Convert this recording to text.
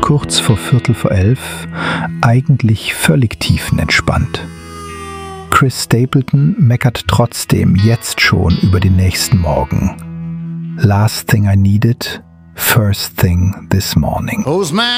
kurz vor 11:15, eigentlich völlig tiefenentspannt. Chris Stapleton meckert trotzdem jetzt schon über den nächsten Morgen. Last thing I needed, first thing this morning.